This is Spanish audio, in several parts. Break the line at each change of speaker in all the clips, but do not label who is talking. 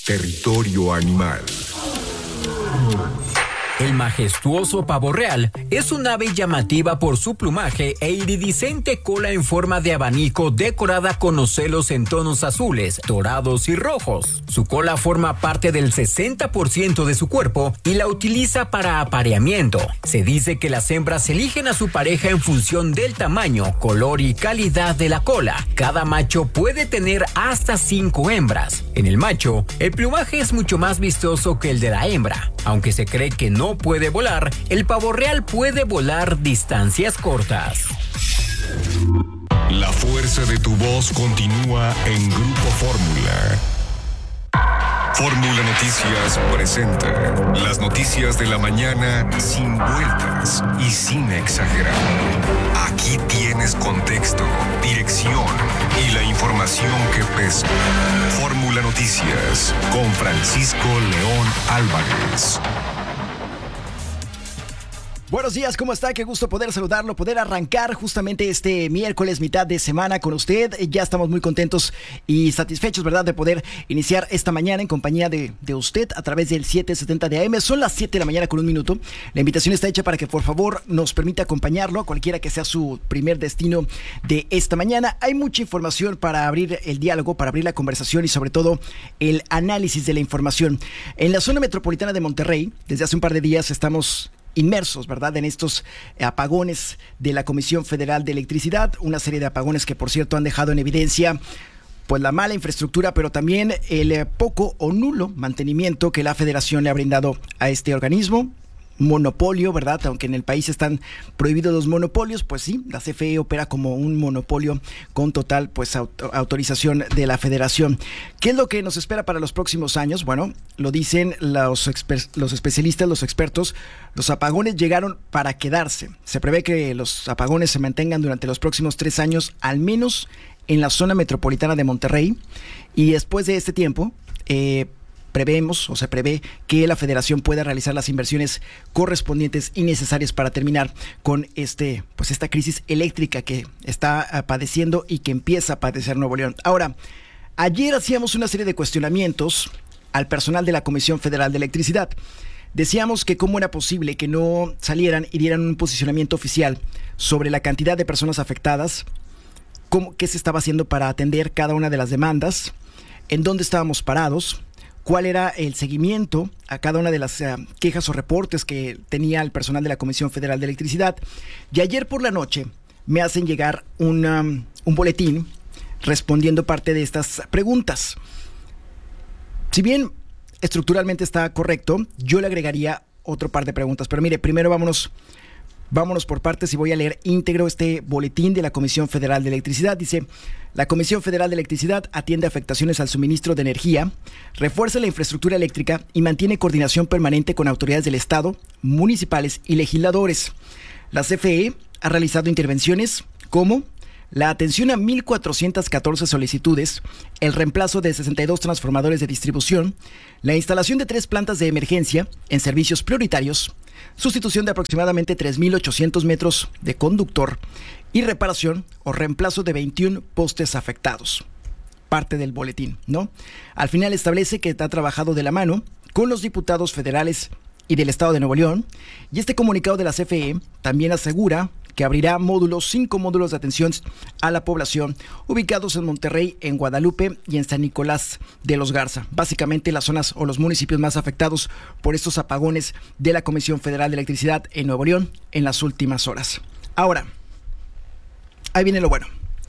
Territorio animal.
El majestuoso pavo real es un ave llamativa por su plumaje e iridiscente cola en forma de abanico decorada con ocelos en tonos azules, dorados y rojos. Su cola forma parte del 60% de su cuerpo y la utiliza para apareamiento. Se dice que las hembras eligen a su pareja en función del tamaño, color y calidad de la cola. Cada macho puede tener hasta 5 hembras. En el macho, el plumaje es mucho más vistoso que el de la hembra. Aunque se cree que no puede volar, el pavo real puede volar distancias cortas.
La fuerza de tu voz continúa en Grupo Fórmula. Fórmula Noticias presenta las noticias de la mañana sin vueltas y sin exagerar. Aquí tienes contexto, dirección y la información que pesa. Fórmula Noticias con Francisco León Álvarez.
Buenos días, ¿cómo está? Qué gusto poder saludarlo, poder arrancar justamente este miércoles, mitad de semana con usted. Ya estamos muy contentos y satisfechos, ¿verdad?, de poder iniciar esta mañana en compañía de usted a través del 770 de AM. Son las 7 de la mañana con un minuto. La invitación está hecha para que por favor nos permita acompañarlo, cualquiera que sea su primer destino de esta mañana. Hay mucha información para abrir el diálogo, para abrir la conversación y sobre todo el análisis de la información. En la zona metropolitana de Monterrey, desde hace un par de días estamos inmersos, ¿verdad?, en estos apagones de la Comisión Federal de Electricidad, una serie de apagones que, por cierto, han dejado en evidencia pues la mala infraestructura, pero también el poco o nulo mantenimiento que la Federación le ha brindado a este organismo. Monopolio, ¿verdad? Aunque en el país están prohibidos los monopolios, pues sí, la CFE opera como un monopolio con total pues autorización de la Federación. ¿Qué es lo que nos espera para los próximos años? Bueno, lo dicen los especialistas, los expertos, los apagones llegaron para quedarse. Se prevé que los apagones se mantengan durante los próximos 3 años, al menos en la zona metropolitana de Monterrey, y después de este tiempo, se prevé que la Federación pueda realizar las inversiones correspondientes y necesarias para terminar con esta crisis eléctrica que está padeciendo y que empieza a padecer Nuevo León. Ahora, ayer hacíamos una serie de cuestionamientos al personal de la Comisión Federal de Electricidad. Decíamos que cómo era posible que no salieran y dieran un posicionamiento oficial sobre la cantidad de personas afectadas, qué se estaba haciendo para atender cada una de las demandas, en dónde estábamos parados, cuál era el seguimiento a cada una de las quejas o reportes que tenía el personal de la Comisión Federal de Electricidad. Y ayer por la noche me hacen llegar un boletín respondiendo parte de estas preguntas. Si bien estructuralmente está correcto, yo le agregaría otro par de preguntas. Pero mire, primero vámonos por partes y voy a leer íntegro este boletín de la Comisión Federal de Electricidad. Dice: la Comisión Federal de Electricidad atiende afectaciones al suministro de energía, refuerza la infraestructura eléctrica y mantiene coordinación permanente con autoridades del Estado, municipales y legisladores. La CFE ha realizado intervenciones como la atención a 1,414 solicitudes, el reemplazo de 62 transformadores de distribución, la instalación de 3 plantas de emergencia en servicios prioritarios, sustitución de aproximadamente 3,800 metros de conductor y reparación o reemplazo de 21 postes afectados. Parte del boletín, ¿no? Al final establece que ha trabajado de la mano con los diputados federales y del Estado de Nuevo León, y este comunicado de la CFE también asegura que abrirá 5 módulos de atención a la población ubicados en Monterrey, en Guadalupe y en San Nicolás de los Garza. Básicamente las zonas o los municipios más afectados por estos apagones de la Comisión Federal de Electricidad en Nuevo León en las últimas horas. Ahora, ahí viene lo bueno.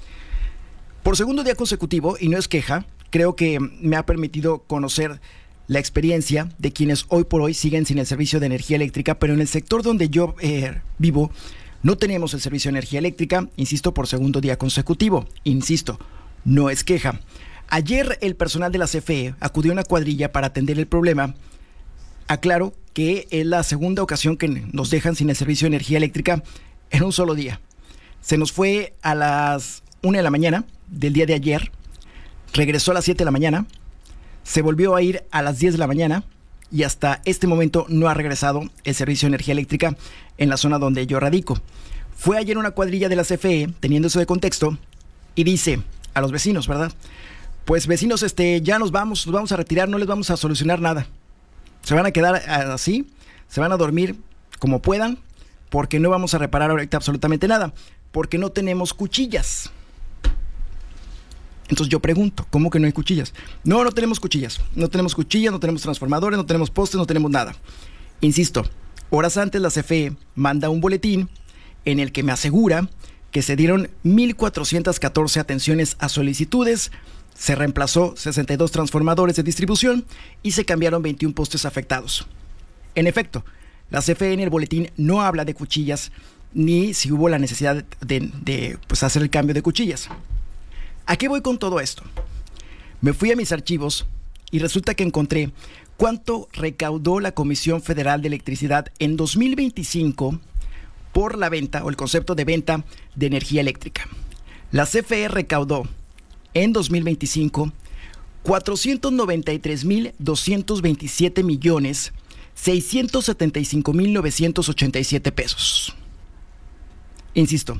Por segundo día consecutivo, y no es queja, creo que me ha permitido conocer la experiencia de quienes hoy por hoy siguen sin el servicio de energía eléctrica, pero en el sector donde yo vivo, no tenemos el servicio de energía eléctrica, insisto, por segundo día consecutivo. Insisto, no es queja. Ayer el personal de la CFE acudió a una cuadrilla para atender el problema. Aclaro que es la segunda ocasión que nos dejan sin el servicio de energía eléctrica en un solo día. Se nos fue a las 1 de la mañana del día de ayer, regresó a las 7 de la mañana, se volvió a ir a las 10 de la mañana y hasta este momento no ha regresado el servicio de energía eléctrica en la zona donde yo radico. Fue ayer una cuadrilla de la CFE, teniendo eso de contexto, y dice a los vecinos, ¿verdad? pues vecinos, ya nos vamos a retirar, no les vamos a solucionar nada. Se van a quedar así, se van a dormir como puedan, porque no vamos a reparar ahorita absolutamente nada, porque no tenemos cuchillas. Entonces yo pregunto, ¿cómo que no hay cuchillas? No tenemos cuchillas, no tenemos transformadores, no tenemos postes, no tenemos nada. Insisto, horas antes la CFE manda un boletín en el que me asegura que se dieron 1,414 atenciones a solicitudes, se reemplazó 62 transformadores de distribución y se cambiaron 21 postes afectados. En efecto, la CFE en el boletín no habla de cuchillas ni si hubo la necesidad de hacer el cambio de cuchillas. ¿A qué voy con todo esto? Me fui a mis archivos y resulta que encontré cuánto recaudó la Comisión Federal de Electricidad en 2025 por la venta o el concepto de venta de energía eléctrica. La CFE recaudó en 2025 $493,675,987 pesos. Insisto,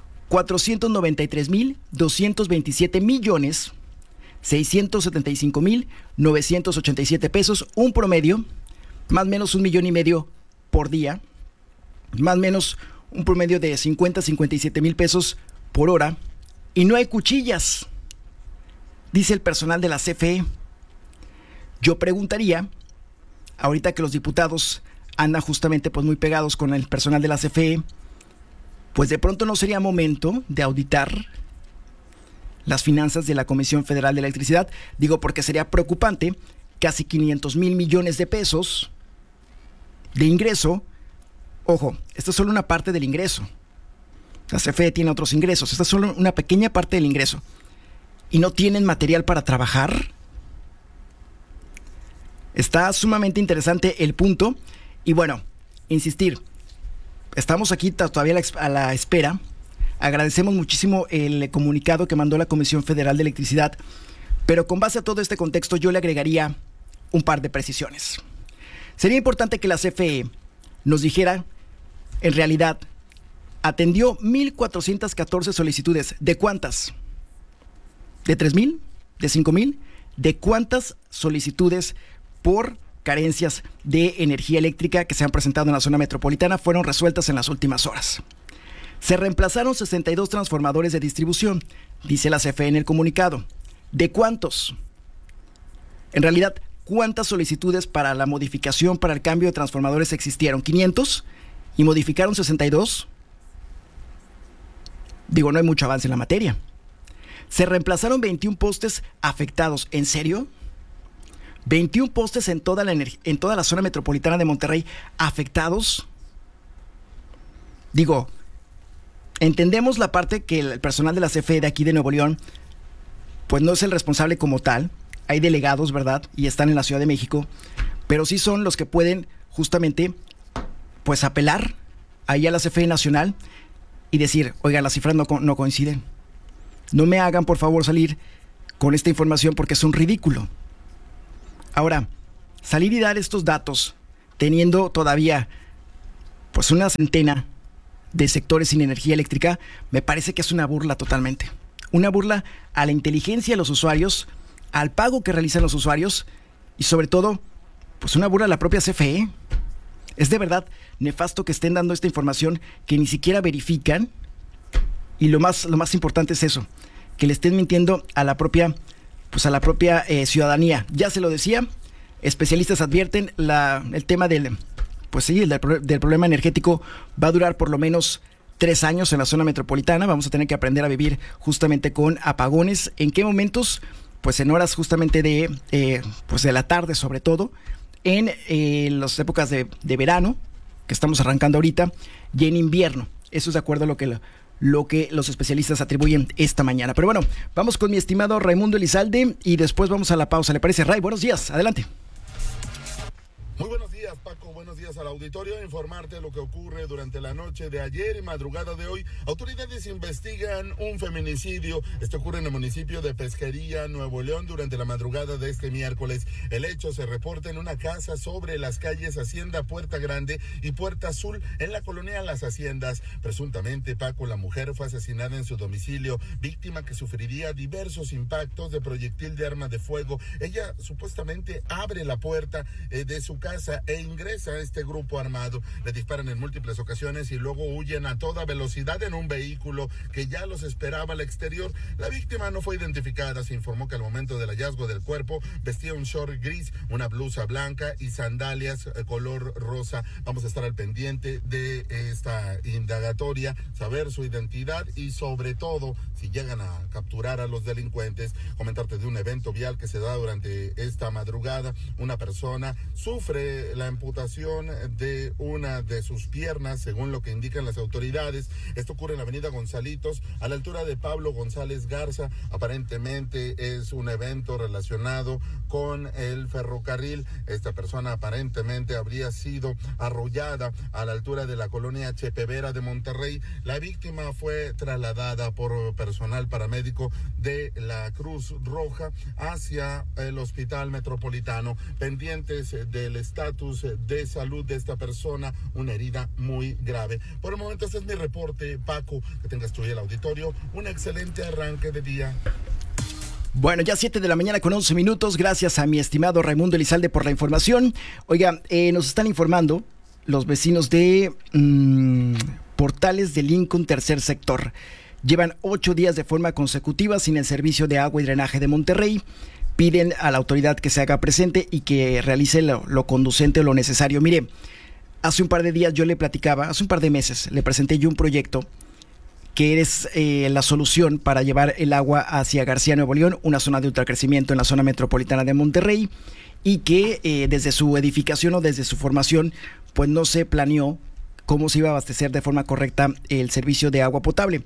493,227,675,987 pesos, un promedio, más o menos 1,5 millones por día, más o menos un promedio de 57 mil pesos por hora, y no hay cuchillas, dice el personal de la CFE. Yo preguntaría, ahorita que los diputados andan justamente muy pegados con el personal de la CFE, pues de pronto no sería momento de auditar las finanzas de la Comisión Federal de Electricidad. Digo, porque sería preocupante, casi 500 mil millones de pesos de ingreso. Ojo, esto es solo una parte del ingreso. La CFE tiene otros ingresos, esta es solo una pequeña parte del ingreso. ¿Y no tienen material para trabajar? Está sumamente interesante el punto. Y bueno, insistir, estamos aquí todavía a la espera. Agradecemos muchísimo el comunicado que mandó la Comisión Federal de Electricidad, pero con base a todo este contexto yo le agregaría un par de precisiones. Sería importante que la CFE nos dijera, en realidad, atendió 1,414 solicitudes. ¿De cuántas? ¿De 3,000? ¿De 5,000? ¿De cuántas solicitudes por carencias de energía eléctrica que se han presentado en la zona metropolitana fueron resueltas en las últimas horas? Se reemplazaron 62 transformadores de distribución, dice la CFE en el comunicado. ¿De cuántos? En realidad, ¿cuántas solicitudes para la modificación, para el cambio de transformadores existieron? ¿500? ¿Y modificaron 62? Digo, no hay mucho avance en la materia. Se reemplazaron 21 postes afectados. ¿En serio? 21 postes en toda la zona metropolitana de Monterrey afectados. Digo, entendemos la parte que el personal de la CFE de aquí de Nuevo León, pues no es el responsable como tal. Hay delegados, ¿verdad? Y están en la Ciudad de México, pero sí son los que pueden justamente, pues apelar ahí a la CFE nacional y decir, oigan, las cifras no coinciden. No me hagan, por favor, salir con esta información porque es un ridículo. Ahora, salir y dar estos datos teniendo todavía pues una centena de sectores sin energía eléctrica, me parece que es una burla totalmente. Una burla a la inteligencia de los usuarios, al pago que realizan los usuarios y sobre todo, pues una burla a la propia CFE. Es de verdad nefasto que estén dando esta información que ni siquiera verifican, y lo más importante es eso, que le estén mintiendo a la propia ciudadanía. Ya se lo decía, especialistas advierten el tema del problema energético va a durar por lo menos 3 años en la zona metropolitana. Vamos a tener que aprender a vivir justamente con apagones. ¿En qué momentos? Pues en horas justamente de la tarde, sobre todo, en las épocas de verano, que estamos arrancando ahorita, y en invierno. Eso es de acuerdo a lo que los especialistas atribuyen esta mañana. Pero bueno, vamos con mi estimado Raimundo Elizalde y después vamos a la pausa. ¿Le parece, Ray? Buenos días, adelante.
Muy buenos días. días, Paco. Buenos días al auditorio. Informarte lo que ocurre durante la noche de ayer y madrugada de hoy. Autoridades investigan un feminicidio. Esto ocurre en el municipio de Pesquería, Nuevo León, durante la madrugada de este miércoles. El hecho se reporta en una casa sobre las calles Hacienda Puerta Grande y Puerta Azul, en la colonia Las Haciendas. Presuntamente, Paco, la mujer fue asesinada en su domicilio, víctima que sufriría diversos impactos de proyectil de arma de fuego. Ella supuestamente abre la puerta de su casa e ingresa a este grupo armado. Le disparan en múltiples ocasiones y luego huyen a toda velocidad en un vehículo que ya los esperaba al exterior. La víctima no fue identificada. Se informó que al momento del hallazgo del cuerpo vestía un short gris, una blusa blanca y sandalias color rosa. Vamos a estar al pendiente de esta indagatoria, saber su identidad y sobre todo, si llegan a capturar a los delincuentes. Comentarte de un evento vial que se da durante esta madrugada. Una persona sufre la amputación de una de sus piernas, según lo que indican las autoridades. Esto ocurre en la avenida Gonzalitos, a la altura de Pablo González Garza. Aparentemente es un evento relacionado con el ferrocarril. Esta persona aparentemente habría sido arrollada a la altura de la colonia Chepevera de Monterrey. La víctima fue trasladada por personal paramédico de la Cruz Roja hacia el Hospital Metropolitano, pendientes del estatus de salud de esta persona, una herida muy grave. Por el momento este es mi reporte, Paco. Que tengas tú y el auditorio un excelente arranque de día.
Bueno, ya 7 de la mañana con 11 minutos. Gracias a mi estimado Raimundo Elizalde por la información. Oiga, nos están informando los vecinos de Portales de Lincoln, tercer sector. Llevan 8 días de forma consecutiva sin el servicio de agua y drenaje de Monterrey. Piden a la autoridad que se haga presente y que realice lo conducente o lo necesario. Mire, hace un par de días yo le platicaba, hace un par de meses le presenté yo un proyecto que es la solución para llevar el agua hacia García, Nuevo León, una zona de ultracrecimiento en la zona metropolitana de Monterrey, y que desde su edificación o desde su formación, pues no se planeó cómo se iba a abastecer de forma correcta el servicio de agua potable.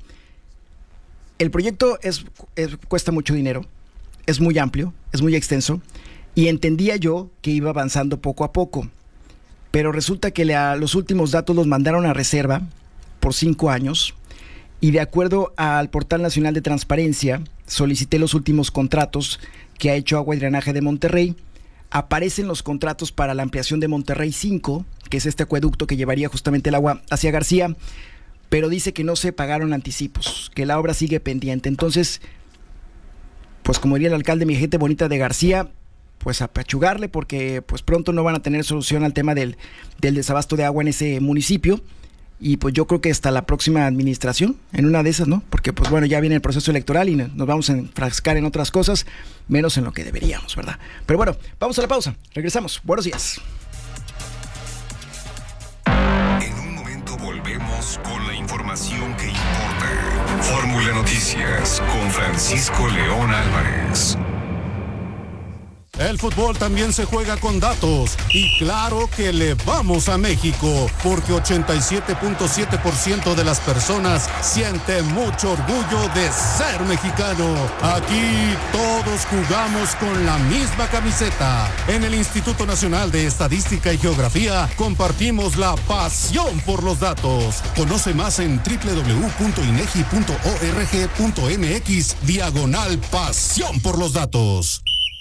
El proyecto cuesta mucho dinero, es muy amplio, es muy extenso, y entendía yo que iba avanzando poco a poco, pero resulta que los últimos datos los mandaron a reserva por 5 años, y de acuerdo al Portal Nacional de Transparencia, solicité los últimos contratos que ha hecho Agua y Drenaje de Monterrey. Aparecen los contratos para la ampliación de Monterrey 5, que es este acueducto que llevaría justamente el agua hacia García, pero dice que no se pagaron anticipos, que la obra sigue pendiente. Entonces, pues como diría el alcalde, mi gente bonita de García, pues a pechugarle, porque pues pronto no van a tener solución al tema del desabasto de agua en ese municipio. Y pues yo creo que hasta la próxima administración, en una de esas, ¿no? Porque pues bueno, ya viene el proceso electoral y nos vamos a enfrascar en otras cosas, menos en lo que deberíamos, ¿verdad? Pero bueno, vamos a la pausa, regresamos, buenos días.
En un momento volvemos con la información que importa. Fórmula Noticias con Francisco León Álvarez.
El fútbol también se juega con datos y claro que le vamos a México porque 87.7% de las personas siente mucho orgullo de ser mexicano. Aquí todos jugamos con la misma camiseta. En el Instituto Nacional de Estadística y Geografía compartimos la pasión por los datos. Conoce más en www.inegi.org.mx/pasión por los datos.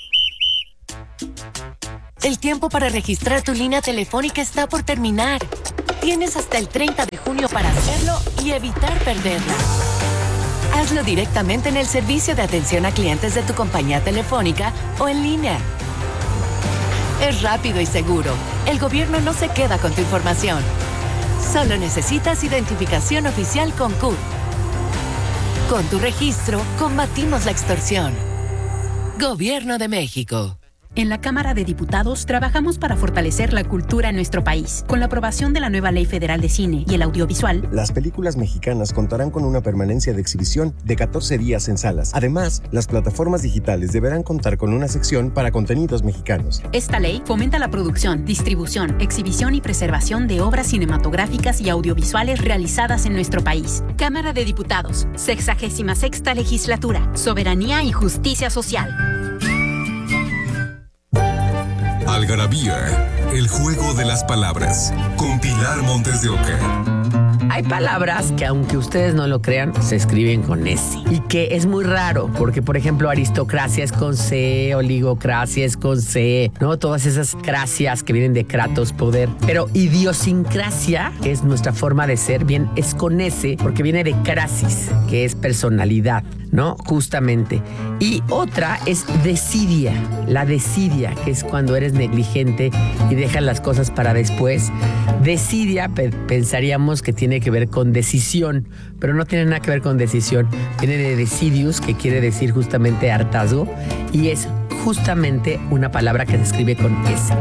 El tiempo para registrar tu línea telefónica está por terminar. Tienes hasta el 30 de junio para hacerlo y evitar perderla. Hazlo directamente en el servicio de atención a clientes de tu compañía telefónica o en línea. Es rápido y seguro. El gobierno no se queda con tu información. Solo necesitas identificación oficial con CURP. Con tu registro, combatimos la extorsión. Gobierno de México.
En la Cámara de Diputados trabajamos para fortalecer la cultura en nuestro país. Con la aprobación de la nueva Ley Federal de Cine y el Audiovisual,
las películas mexicanas contarán con una permanencia de exhibición de 14 días en salas. Además, las plataformas digitales deberán contar con una sección para contenidos mexicanos.
Esta ley fomenta la producción, distribución, exhibición y preservación de obras cinematográficas y audiovisuales realizadas en nuestro país. Cámara de Diputados, 66ª Legislatura, Soberanía y Justicia Social.
Algarabía El juego de las palabras, con Pilar Montes de Oca.
Hay palabras que, aunque ustedes no lo crean, se escriben con S. Y que es muy raro, porque, por ejemplo, aristocracia es con C, oligocracia es con C, ¿no? Todas esas cracias que vienen de kratos, poder. Pero idiosincrasia, que es nuestra forma de ser, bien, es con S, porque viene de crasis, que es personalidad, ¿no? Justamente. Y otra es desidia. La desidia, que es cuando eres negligente y dejas las cosas para después. Desidia, pensaríamos que tiene que ver con decisión, pero no tiene nada que ver con decisión. Viene de decidius, que quiere decir justamente hartazgo, y es justamente una palabra que se escribe con S.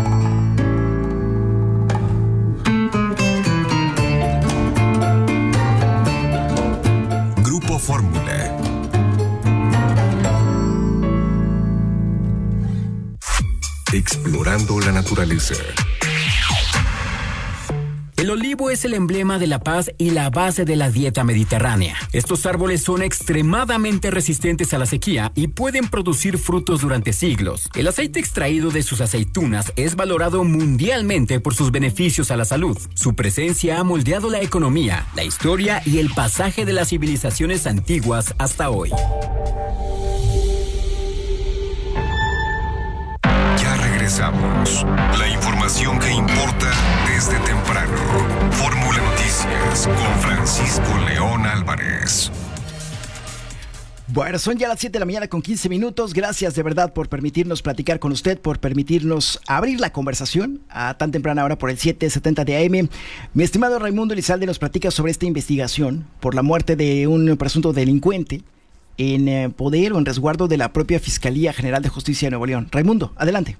Grupo Fórmula. Explorando la naturaleza.
El olivo es el emblema de la paz y la base de la dieta mediterránea. Estos árboles son extremadamente resistentes a la sequía y pueden producir frutos durante siglos. El aceite extraído de sus aceitunas es valorado mundialmente por sus beneficios a la salud. Su presencia ha moldeado la economía, la historia y el pasaje de las civilizaciones antiguas hasta hoy.
Ya regresamos. La información que importa desde temprano. Fórmula Noticias con Francisco León Álvarez.
Bueno, son ya las 7 de la mañana con 15 minutos. Gracias de verdad por permitirnos platicar con usted, por permitirnos abrir la conversación a tan temprana hora por el 770 de AM. Mi estimado Raimundo Elizalde nos platica sobre esta investigación por la muerte de un presunto delincuente en poder o en resguardo de la propia Fiscalía General de Justicia de Nuevo León. Raimundo, adelante.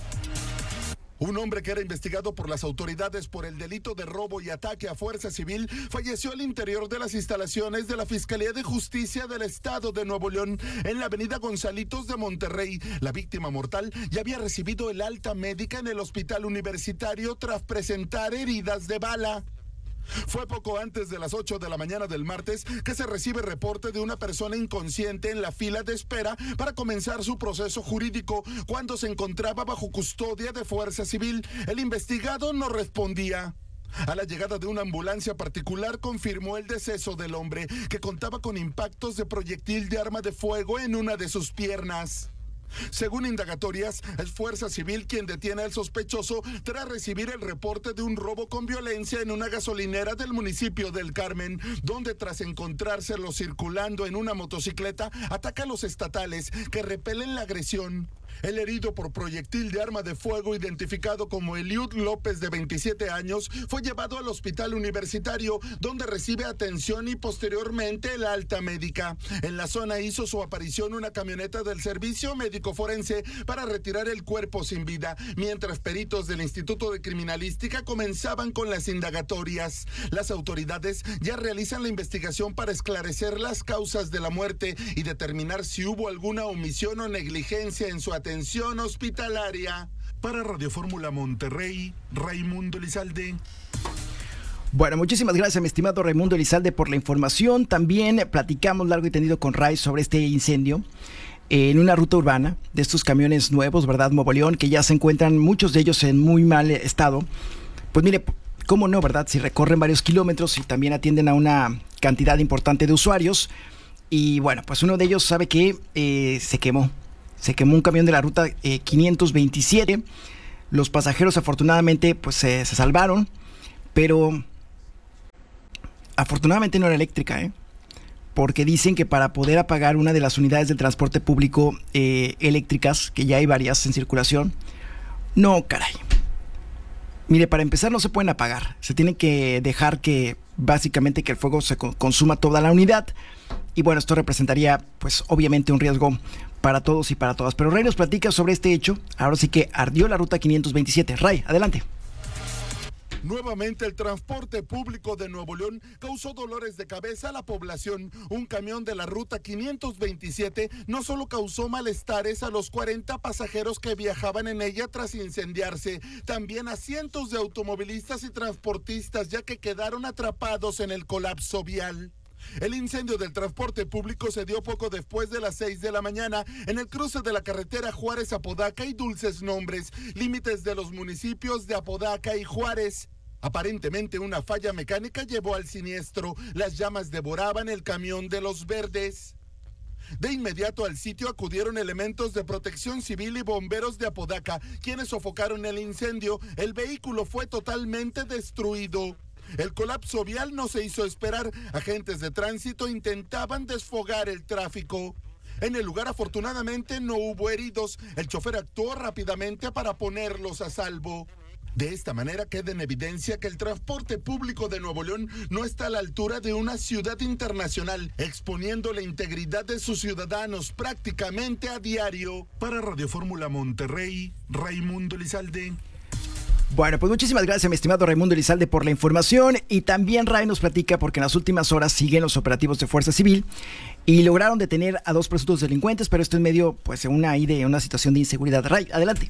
Un hombre que era investigado por las autoridades por el delito de robo y ataque a fuerza civil falleció al interior de las instalaciones de la Fiscalía de Justicia del Estado de Nuevo León en la avenida Gonzalitos de Monterrey. La víctima mortal ya había recibido el alta médica en el hospital universitario tras presentar heridas de bala. Fue poco antes de las 8 de la mañana del martes que se recibe reporte de una persona inconsciente en la fila de espera para comenzar su proceso jurídico cuando se encontraba bajo custodia de fuerza civil. El investigado no respondía. A la llegada de una ambulancia particular confirmó el deceso del hombre, que contaba con impactos de proyectil de arma de fuego en una de sus piernas. Según indagatorias, es Fuerza Civil quien detiene al sospechoso tras recibir el reporte de un robo con violencia en una gasolinera del municipio del Carmen, donde tras encontrárselo circulando en una motocicleta, ataca a los estatales que repelen la agresión. El herido por proyectil de arma de fuego, identificado como Eliud López, de 27 años, fue llevado al hospital universitario, donde recibe atención y posteriormente el alta médica. En la zona hizo su aparición una camioneta del Servicio Médico Forense para retirar el cuerpo sin vida, mientras peritos del Instituto de Criminalística comenzaban con las indagatorias. Las autoridades ya realizan la investigación para esclarecer las causas de la muerte y determinar si hubo alguna omisión o negligencia en su atención hospitalaria. Para Radio Fórmula Monterrey, Raimundo Elizalde.
Bueno, muchísimas gracias, mi estimado Raimundo Elizalde, por la información. También platicamos largo y tendido con Ray sobre este incendio en una ruta urbana de estos camiones nuevos, ¿verdad? Nuevo León, que ya se encuentran muchos de ellos en muy mal estado. Pues mire, cómo no, ¿verdad? Si recorren varios kilómetros y también atienden a una cantidad importante de usuarios. Y bueno, pues uno de ellos sabe que se quemó un camión de la ruta 527. Los pasajeros afortunadamente pues se salvaron, pero afortunadamente no era eléctrica, porque dicen que para poder apagar una de las unidades de transporte público eléctricas, que ya hay varias en circulación, no, caray. Mire, para empezar no se pueden apagar, se tiene que dejar que básicamente que el fuego se consuma toda la unidad. Y bueno, esto representaría pues obviamente un riesgo para todos y para todas. Pero Ray nos platica sobre este hecho. Ahora sí que ardió la ruta 527. Ray, adelante.
Nuevamente el transporte público de Nuevo León causó dolores de cabeza a la población. Un camión de la ruta 527 no solo causó malestares a los 40 pasajeros que viajaban en ella tras incendiarse, también a cientos de automovilistas y transportistas, ya que quedaron atrapados en el colapso vial. El incendio del transporte público se dio poco después de las 6 de la mañana en el cruce de la carretera Juárez-Apodaca y Dulces Nombres, límites de los municipios de Apodaca y Juárez. Aparentemente una falla mecánica llevó al siniestro. Las llamas devoraban el camión de los verdes. De inmediato al sitio acudieron elementos de Protección Civil y bomberos de Apodaca, quienes sofocaron el incendio. El vehículo fue totalmente destruido. El colapso vial no se hizo esperar. Agentes de tránsito intentaban desfogar el tráfico. En el lugar, afortunadamente, no hubo heridos. El chofer actuó rápidamente para ponerlos a salvo. De esta manera queda en evidencia que el transporte público de Nuevo León no está a la altura de una ciudad internacional, exponiendo la integridad de sus ciudadanos prácticamente a diario. Para Radio Fórmula Monterrey, Raimundo Elizalde.
Bueno, pues muchísimas gracias, mi estimado Raimundo Elizalde, por la información. Y también Ray nos platica porque en las últimas horas siguen los operativos de Fuerza Civil y lograron detener a 2 presuntos delincuentes, pero esto en medio, pues, de una situación de inseguridad. Ray, adelante.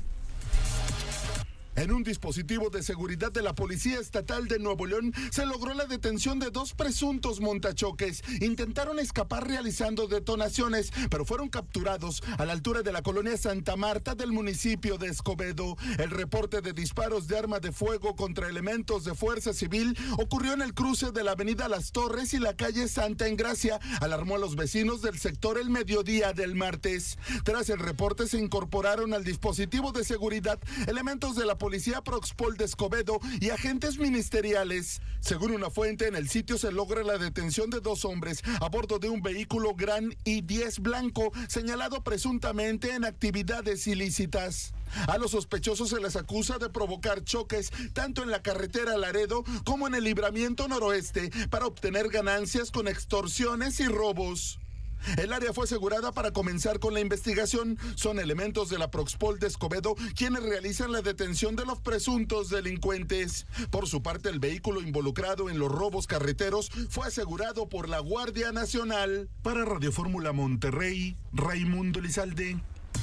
En un dispositivo de seguridad de la Policía Estatal de Nuevo León se logró la detención de 2 presuntos montachoques. Intentaron escapar realizando detonaciones, pero fueron capturados a la altura de la colonia Santa Marta del municipio de Escobedo. El reporte de disparos de arma de fuego contra elementos de Fuerza Civil ocurrió en el cruce de la avenida Las Torres y la calle Santa Engracia. Alarmó a los vecinos del sector el mediodía del martes. Tras el reporte se incorporaron al dispositivo de seguridad elementos de la Policía Proxpol de Escobedo y agentes ministeriales. Según una fuente, en el sitio se logra la detención de 2 hombres a bordo de un vehículo Gran I-10 blanco, señalado presuntamente en actividades ilícitas. A los sospechosos se les acusa de provocar choques tanto en la carretera Laredo como en el libramiento noroeste para obtener ganancias con extorsiones y robos. El área fue asegurada para comenzar con la investigación. Son elementos de la Proxpol de Escobedo quienes realizan la detención de los presuntos delincuentes. Por su parte, el vehículo involucrado en los robos carreteros fue asegurado por la Guardia Nacional. Para Radio Fórmula Monterrey, Raimundo Elizalde.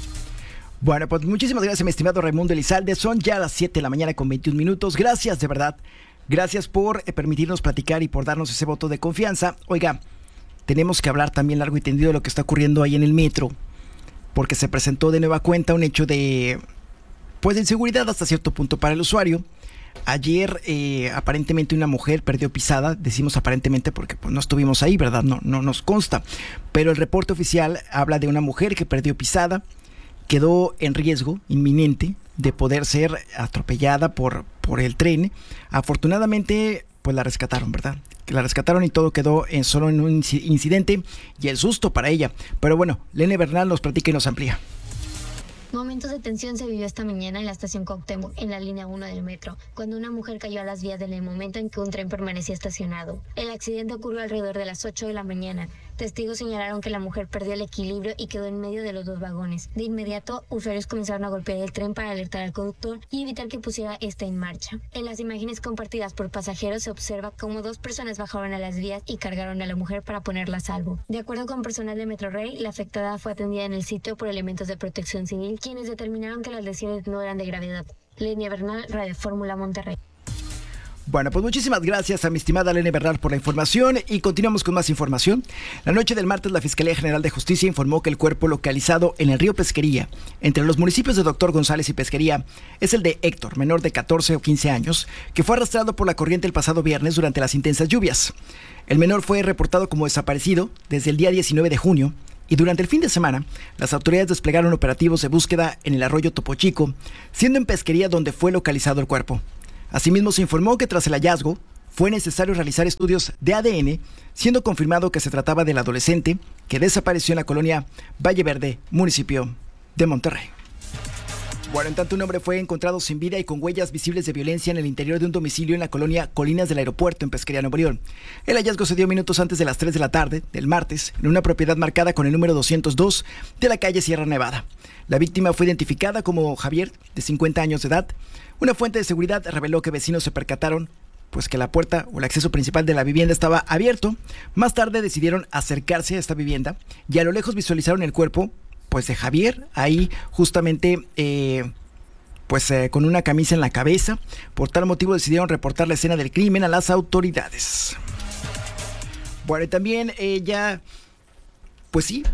Bueno, pues muchísimas gracias, mi estimado Raimundo Elizalde. Son ya las 7 de la mañana con 21 minutos. Gracias, de verdad. Gracias por permitirnos platicar y por darnos ese voto de confianza. Oiga, tenemos que hablar también largo y tendido de lo que está ocurriendo ahí en el metro, porque se presentó de nueva cuenta un hecho de, pues, de inseguridad hasta cierto punto para el usuario. Ayer aparentemente una mujer perdió pisada. Decimos aparentemente porque, pues, no estuvimos ahí, ¿verdad? No nos consta, pero el reporte oficial habla de una mujer que perdió pisada, quedó en riesgo inminente de poder ser atropellada por el tren. Afortunadamente, pues la rescataron, ¿verdad? Que la rescataron y todo quedó solo en un incidente y el susto para ella. Pero bueno, Lene Bernal nos platica y nos amplía.
Momentos de tensión se vivió esta mañana en la estación Cuauhtémoc, en la línea 1 del metro, cuando una mujer cayó a las vías en el momento en que un tren permanecía estacionado. El accidente ocurrió alrededor de las 8 de la mañana. Testigos señalaron que la mujer perdió el equilibrio y quedó en medio de los 2 vagones. De inmediato, usuarios comenzaron a golpear el tren para alertar al conductor y evitar que pusiera este en marcha. En las imágenes compartidas por pasajeros se observa cómo 2 personas bajaron a las vías y cargaron a la mujer para ponerla a salvo. De acuerdo con personal de Metrorrey, la afectada fue atendida en el sitio por elementos de Protección Civil, quienes determinaron que las lesiones no eran de gravedad. Lenia Bernal, Radio Fórmula Monterrey.
Bueno, pues muchísimas gracias a mi estimada Lene Bernal por la información y continuamos con más información. La noche del martes, la Fiscalía General de Justicia informó que el cuerpo localizado en el río Pesquería, entre los municipios de Doctor González y Pesquería, es el de Héctor, menor de 14 o 15 años, que fue arrastrado por la corriente el pasado viernes durante las intensas lluvias. El menor fue reportado como desaparecido desde el día 19 de junio y durante el fin de semana, las autoridades desplegaron operativos de búsqueda en el arroyo Topo Chico, siendo en Pesquería donde fue localizado el cuerpo. Asimismo, se informó que tras el hallazgo fue necesario realizar estudios de ADN, siendo confirmado que se trataba del adolescente que desapareció en la colonia Valle Verde, municipio de Monterrey. Bueno, en tanto, un hombre fue encontrado sin vida y con huellas visibles de violencia en el interior de un domicilio en la colonia Colinas del Aeropuerto, en Pesquería, Nuevo León. El hallazgo se dio minutos antes de las 3 de la tarde del martes, en una propiedad marcada con el número 202 de la calle Sierra Nevada. La víctima fue identificada como Javier, de 50 años de edad. Una fuente de seguridad reveló que vecinos se percataron pues que la puerta o el acceso principal de la vivienda estaba abierto. Más tarde decidieron acercarse a esta vivienda y a lo lejos visualizaron el cuerpo pues de Javier, ahí justamente con una camisa en la cabeza. Por tal motivo decidieron reportar la escena del crimen a las autoridades. Bueno, y también ella, pues sí,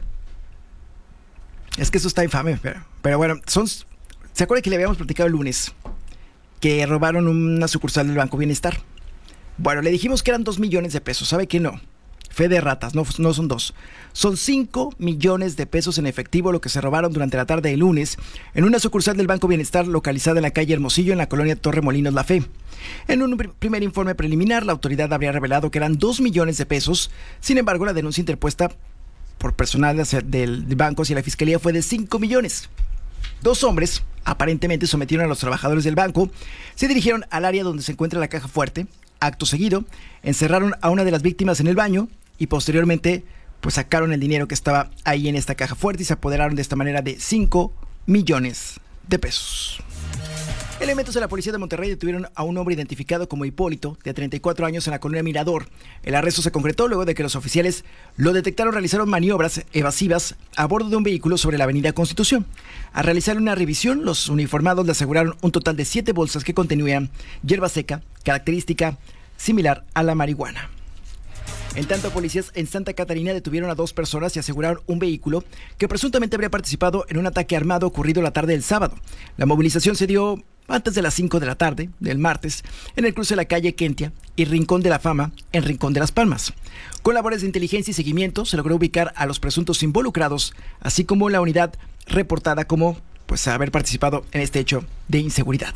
es que eso está infame, pero bueno, ¿se acuerdan que le habíamos platicado el lunes que robaron una sucursal del Banco Bienestar? Bueno, le dijimos que eran 2 millones de pesos, ¿sabe qué? No, fe de ratas, no son 2, son 5 millones de pesos en efectivo lo que se robaron durante la tarde del lunes en una sucursal del Banco Bienestar localizada en la calle Hermosillo, en la colonia Torremolinos La Fe. En un primer informe preliminar, la autoridad habría revelado que eran 2 millones de pesos. Sin embargo, la denuncia interpuesta por personal del banco hacia la fiscalía fue de 5 millones. 2 hombres, aparentemente sometieron a los trabajadores del banco, se dirigieron al área donde se encuentra la caja fuerte. Acto seguido, encerraron a una de las víctimas en el baño y posteriormente pues sacaron el dinero que estaba ahí en esta caja fuerte y se apoderaron de esta manera de 5 millones de pesos. Elementos de la policía de Monterrey detuvieron a un hombre identificado como Hipólito, de 34 años, en la colonia Mirador. El arresto se concretó luego de que los oficiales lo detectaron realizaron maniobras evasivas a bordo de un vehículo sobre la avenida Constitución. Al realizar una revisión, los uniformados le aseguraron un total de 7 bolsas que contenían hierba seca, característica similar a la marihuana. En tanto, policías en Santa Catarina detuvieron a 2 personas y aseguraron un vehículo que presuntamente habría participado en un ataque armado ocurrido la tarde del sábado. La movilización se dio antes de las 5 de la tarde del martes en el cruce de la calle Kentia y Rincón de la Fama en Rincón de las Palmas. Con labores de inteligencia y seguimiento se logró ubicar a los presuntos involucrados, así como la unidad reportada como haber participado en este hecho de inseguridad.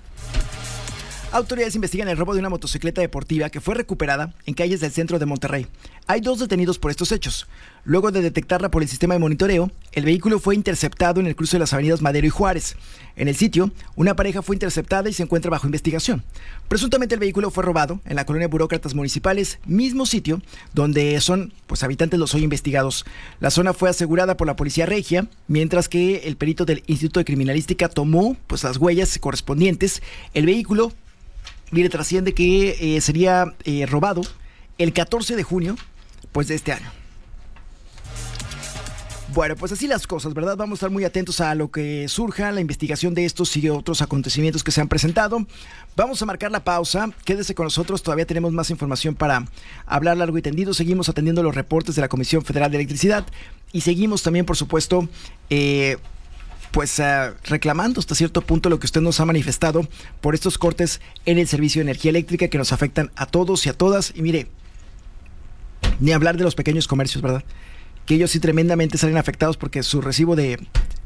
Autoridades investigan el robo de una motocicleta deportiva que fue recuperada en calles del centro de Monterrey. Hay 2 detenidos por estos hechos. Luego de detectarla por el sistema de monitoreo, el vehículo fue interceptado en el cruce de las avenidas Madero y Juárez. En el sitio, una pareja fue interceptada y se encuentra bajo investigación. Presuntamente el vehículo fue robado en la colonia Burócratas Municipales, mismo sitio donde son habitantes los hoy investigados. La zona fue asegurada por la policía regia, mientras que el perito del Instituto de Criminalística tomó las huellas correspondientes. El vehículo trasciende que sería robado el 14 de junio de este año. Bueno, pues así las cosas, ¿verdad? Vamos a estar muy atentos a lo que surja, la investigación de estos y otros acontecimientos que se han presentado. Vamos a marcar la pausa, quédese con nosotros, todavía tenemos más información para hablar largo y tendido. Seguimos atendiendo los reportes de la Comisión Federal de Electricidad y seguimos también, por supuesto, reclamando hasta cierto punto lo que usted nos ha manifestado por estos cortes en el servicio de energía eléctrica que nos afectan a todos y a todas. Y mire, ni hablar de los pequeños comercios, ¿verdad? Que ellos sí tremendamente salen afectados porque su recibo de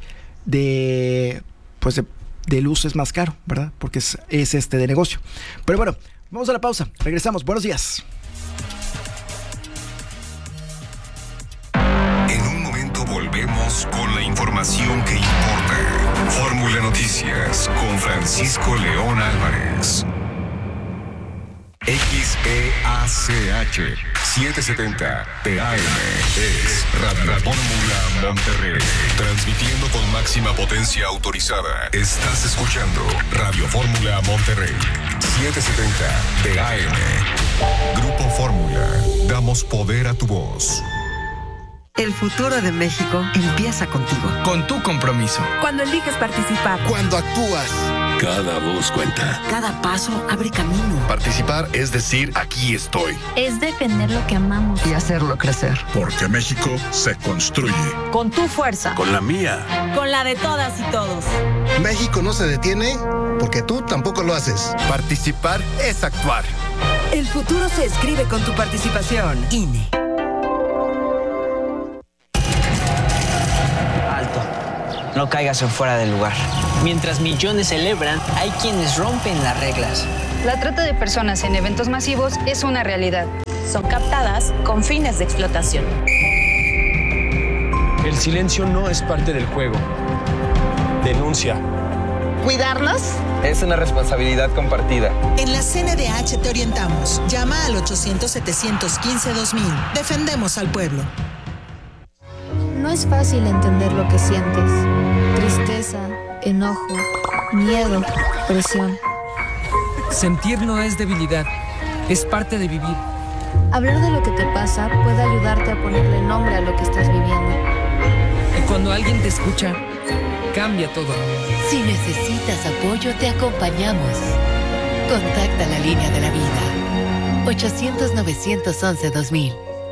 luz es más caro, ¿verdad? Porque es de negocio. Pero bueno, vamos a la pausa, regresamos, buenos días.
Volvemos con la información que importa. Fórmula Noticias con Francisco León Álvarez. XEACH 770 TAM es Radio Fórmula Monterrey. Transmitiendo con máxima potencia autorizada. Estás escuchando Radio Fórmula Monterrey 770 TAM. Grupo Fórmula. Damos poder a tu voz.
El futuro de México empieza contigo.
Con tu compromiso.
Cuando eliges participar.
Cuando actúas.
Cada voz cuenta.
Cada paso abre camino.
Participar es decir, aquí estoy.
Es defender lo que amamos.
Y hacerlo crecer.
Porque México se construye.
Con tu fuerza.
Con la mía.
Con la de todas y todos.
México no se detiene porque tú tampoco lo haces.
Participar es actuar.
El futuro se escribe con tu participación.
INE.
No caigas en fuera del lugar. Mientras millones celebran, hay quienes rompen las reglas.
La trata de personas en eventos masivos es una realidad.
Son captadas con fines de explotación.
El silencio no es parte del juego. Denuncia.
¿Cuidarnos?
Es una responsabilidad compartida.
En la CNDH te orientamos. Llama al 800-715-2000. Defendemos al pueblo.
No es fácil entender lo que sientes. Tristeza, enojo, miedo, presión.
Sentir no es debilidad, es parte de vivir.
Hablar de lo que te pasa puede ayudarte a ponerle nombre a lo que estás viviendo.
Y cuando alguien te escucha, cambia todo.
Si necesitas apoyo, te acompañamos. Contacta la línea de la vida. 800-911-2000.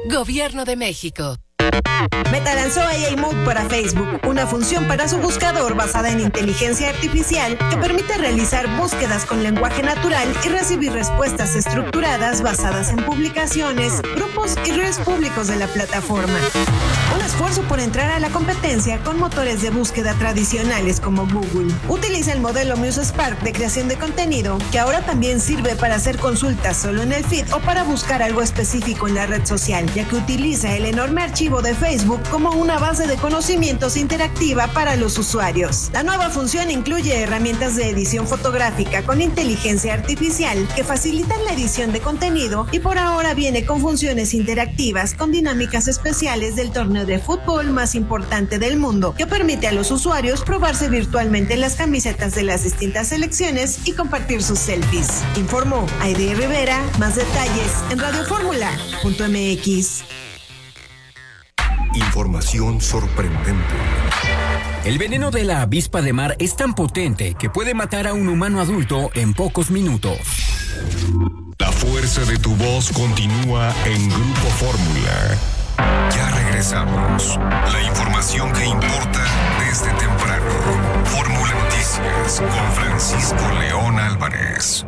Gobierno de México.
Meta lanzó AI Mode para Facebook, una función para su buscador basada en inteligencia artificial que permite realizar búsquedas con lenguaje natural y recibir respuestas estructuradas basadas en publicaciones, grupos y redes públicos de la plataforma. Un esfuerzo por entrar a la competencia con motores de búsqueda tradicionales como Google. Utiliza el modelo Muse Spark de creación de contenido, que ahora también sirve para hacer consultas solo en el feed o para buscar algo específico en la red social, ya que utiliza el enorme archivo de Facebook como una base de conocimientos interactiva para los usuarios. La nueva función incluye herramientas de edición fotográfica con inteligencia artificial que facilitan la edición de contenido y por ahora viene con funciones interactivas con dinámicas especiales del torneo de fútbol más importante del mundo, que permite a los usuarios probarse virtualmente las camisetas de las distintas selecciones y compartir sus selfies. Informó Aide Rivera. Más detalles en radioformula.mx.
Información sorprendente.
El veneno de la avispa de mar es tan potente que puede matar a un humano adulto en pocos minutos.
La fuerza de tu voz continúa en Grupo Fórmula. Ya regresamos. La información que importa desde temprano. Fórmula Noticias con Francisco León Álvarez.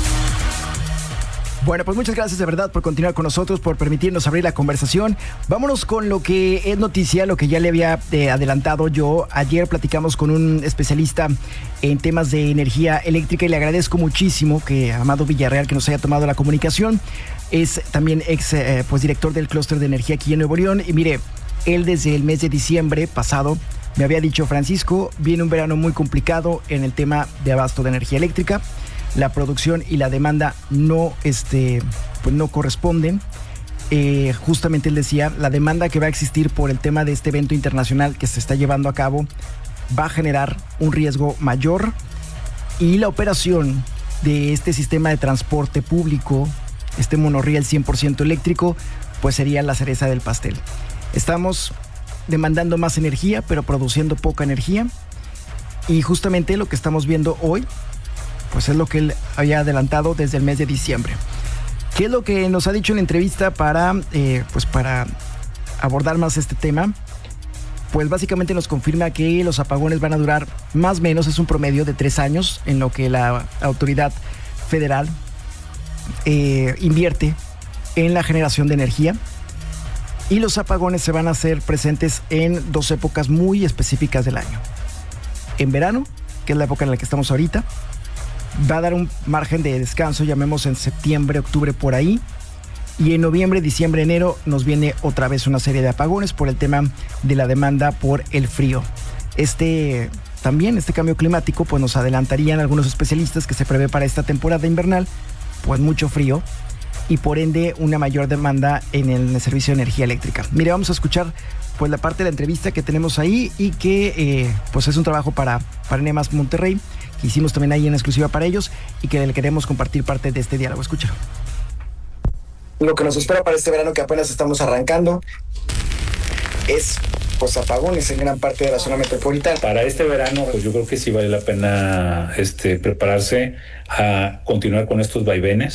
Bueno, pues muchas gracias de verdad por continuar con nosotros, por permitirnos abrir la conversación. Vámonos con lo que es noticia, lo que ya le había adelantado yo. Ayer platicamos con un especialista en temas de energía eléctrica y le agradezco muchísimo que Amado Villarreal que nos haya tomado la comunicación. Es también pues director del clúster de energía aquí en Nuevo León. Y mire, él desde el mes de diciembre pasado me había dicho: Francisco, viene un verano muy complicado en el tema de abasto de energía eléctrica. La producción y la demanda no corresponden. Justamente él decía, la demanda que va a existir por el tema de este evento internacional que se está llevando a cabo va a generar un riesgo mayor, y la operación de este sistema de transporte público, este monorriel 100% eléctrico, pues sería la cereza del pastel. Estamos demandando más energía, pero produciendo poca energía, y justamente lo que estamos viendo hoy pues es lo que él había adelantado desde el mes de diciembre. ¿Qué es lo que nos ha dicho en la entrevista para abordar más este tema? Pues básicamente nos confirma que los apagones van a durar más o menos, es un promedio de 3 años en lo que la autoridad federal invierte en la generación de energía, y los apagones se van a hacer presentes en 2 épocas muy específicas del año. En verano, que es la época en la que estamos ahorita, va a dar un margen de descanso, llamemos en septiembre, octubre, por ahí. Y en noviembre, diciembre, enero nos viene otra vez una serie de apagones por el tema de la demanda por el frío. Este cambio climático pues nos adelantarían algunos especialistas que se prevé para esta temporada invernal pues mucho frío y por ende una mayor demanda en el servicio de energía eléctrica. Mire, vamos a escuchar pues la parte de la entrevista que tenemos ahí y que pues es un trabajo para Nemas Monterrey, que hicimos también ahí en exclusiva para ellos y que le queremos compartir parte de este diálogo. Escúchalo. Lo que nos espera para este verano, que apenas estamos arrancando, es pues apagones en gran parte de la zona metropolitana.
Para este verano, pues yo creo que sí vale la pena prepararse a continuar con estos vaivenes.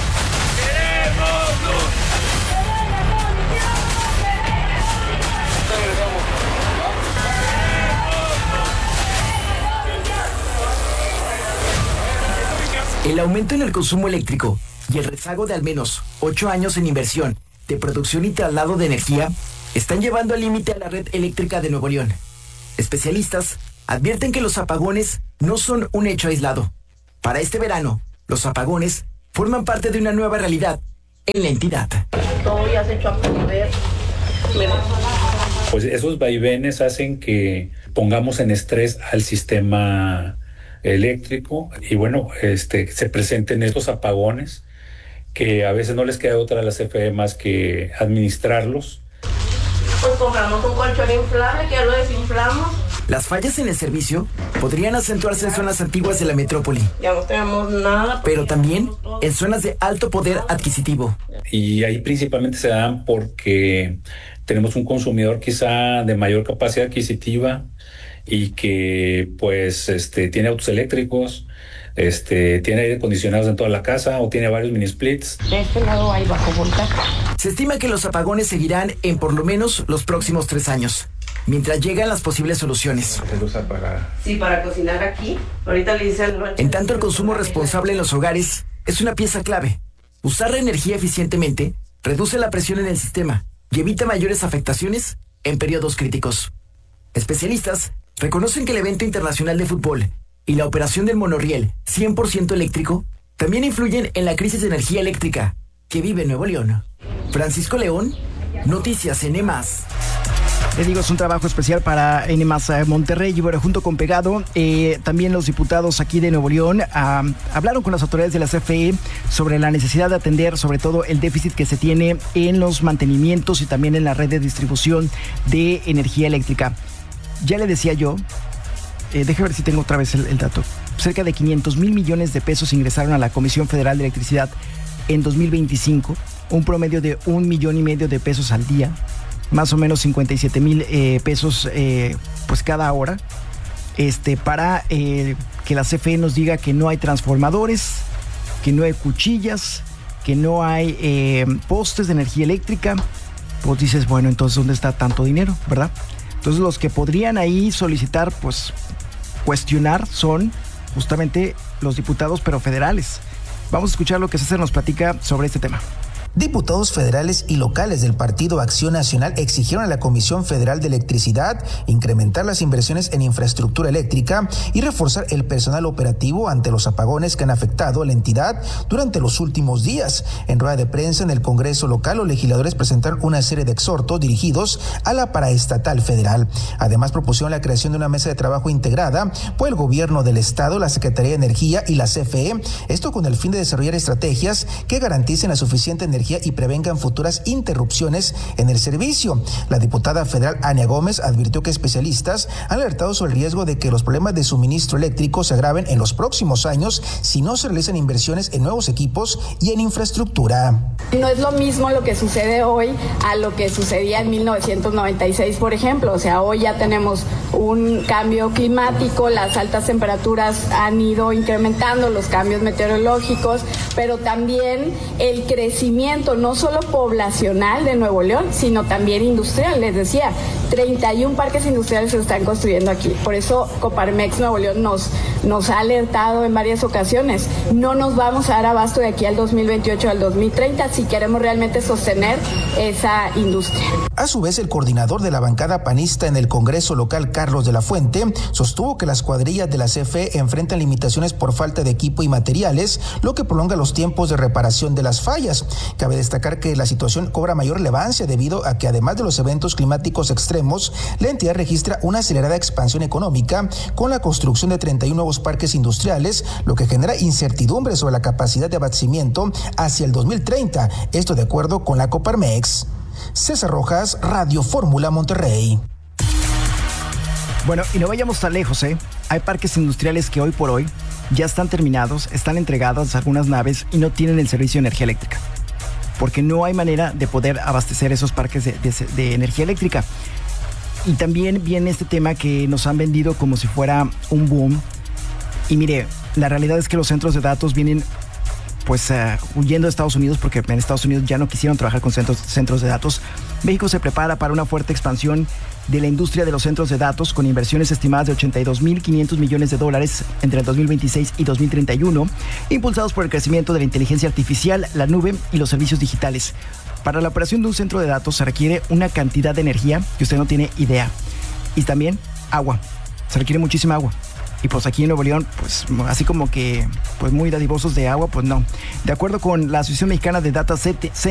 El aumento en el consumo eléctrico y el rezago de al menos 8 años en inversión de producción y traslado de energía están llevando al límite a la red eléctrica de Nuevo León. Especialistas advierten que los apagones no son un hecho aislado. Para este verano, los apagones forman parte de una nueva realidad en la entidad.
Todo ya se echó a perder.
Pues esos vaivenes hacen que pongamos en estrés al sistema eléctrico y bueno, se presenten estos apagones que a veces no les queda otra a la CFE más que administrarlos.
Pues compramos un colchón inflable que ya lo desinflamos.
Las fallas en el servicio podrían acentuarse en zonas antiguas de la metrópoli.
Ya no tenemos nada.
Pero también en zonas de alto poder adquisitivo.
Y ahí principalmente se dan porque tenemos un consumidor quizá de mayor capacidad adquisitiva y que pues tiene autos eléctricos, tiene aire acondicionados en toda la casa o tiene varios mini splits.
De este lado hay bajo voltaje.
Se estima que los apagones seguirán en por lo menos los próximos 3 años, mientras llegan las posibles soluciones.
Sí, para cocinar aquí. Ahorita le hice el rancho.
En tanto, el consumo responsable en los hogares es una pieza clave. Usar la energía eficientemente reduce la presión en el sistema y evita mayores afectaciones en periodos críticos. Especialistas reconocen que el evento internacional de fútbol y la operación del monorriel 100% eléctrico también influyen en la crisis de energía eléctrica que vive Nuevo León. Francisco León, Noticias N+. Le digo, es un trabajo especial para N+ Monterrey. Y bueno, junto con Pegado, también los diputados aquí de Nuevo León hablaron con las autoridades de la CFE sobre la necesidad de atender sobre todo el déficit que se tiene en los mantenimientos y también en la red de distribución de energía eléctrica. Ya le decía yo, déjame ver si tengo otra vez el dato. Cerca de 500 mil millones de pesos ingresaron a la Comisión Federal de Electricidad en 2025, un promedio de 1,5 millones de pesos al día, más o menos 57 mil pesos pues cada hora, para que la CFE nos diga que no hay transformadores, que no hay cuchillas, que no hay postes de energía eléctrica. Pues dices, bueno, entonces ¿dónde está tanto dinero, verdad? Entonces los que podrían ahí solicitar, pues cuestionar, son justamente los diputados, pero federales. Vamos a escuchar lo que César nos platica sobre este tema.
Diputados federales y locales del Partido Acción Nacional exigieron a la Comisión Federal de Electricidad incrementar las inversiones en infraestructura eléctrica y reforzar el personal operativo ante los apagones que han afectado a la entidad durante los últimos días. En rueda de prensa en el Congreso local, los legisladores presentaron una serie de exhortos dirigidos a la paraestatal federal. Además, propusieron la creación de una mesa de trabajo integrada por el gobierno del estado, la Secretaría de Energía y la CFE, esto con el fin de desarrollar estrategias que garanticen la suficiente energía y prevengan futuras interrupciones en el servicio. La diputada federal Ania Gómez advirtió que especialistas han alertado sobre el riesgo de que los problemas de suministro eléctrico se agraven en los próximos años si no se realizan inversiones en nuevos equipos y en infraestructura.
No es lo mismo lo que sucede hoy a lo que sucedía en 1996, por ejemplo. O sea, hoy ya tenemos un cambio climático, las altas temperaturas han ido incrementando, los cambios meteorológicos, pero también el crecimiento no solo poblacional de Nuevo León, sino también industrial. Les decía, 31 parques industriales se están construyendo aquí. Por eso Coparmex Nuevo León nos ha alertado en varias ocasiones. No nos vamos a dar abasto de aquí al 2028 al 2030 si queremos realmente sostener esa industria.
A su vez, el coordinador de la bancada panista en el Congreso local, Carlos de la Fuente, sostuvo que las cuadrillas de la CFE enfrentan limitaciones por falta de equipo y materiales, lo que prolonga los tiempos de reparación de las fallas. Cabe destacar que la situación cobra mayor relevancia debido a que, además de los eventos climáticos extremos, la entidad registra una acelerada expansión económica con la construcción de 31 nuevos parques industriales, lo que genera incertidumbre sobre la capacidad de abastecimiento hacia el 2030, esto de acuerdo con la Coparmex. César Rojas, Radio Fórmula, Monterrey.
Bueno, y no vayamos tan lejos, Hay parques industriales que hoy por hoy ya están terminados, están entregadas algunas naves y no tienen el servicio de energía eléctrica, porque no hay manera de poder abastecer esos parques de energía eléctrica. Y también viene este tema que nos han vendido como si fuera un boom. Y mire, la realidad es que los centros de datos vienen pues huyendo de Estados Unidos, porque en Estados Unidos ya no quisieron trabajar con centros de datos. México se prepara para una fuerte expansión de la industria de los centros de datos, con inversiones estimadas de $82,500 millones entre el 2026 y 2031, impulsados por el crecimiento de la inteligencia artificial, la nube y los servicios digitales. Para la operación de un centro de datos se requiere una cantidad de energía que usted no tiene idea. Y también agua. Se requiere muchísima agua. Y pues aquí en Nuevo León, pues así como que pues muy dadivosos de agua, pues no. De acuerdo con la Asociación Mexicana de Data Center,